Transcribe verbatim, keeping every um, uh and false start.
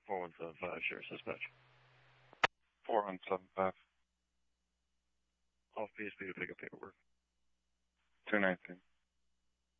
four one seven five, Sheriff's Dispatch. four one seven five. Off P S P to pick up paperwork. two nineteen.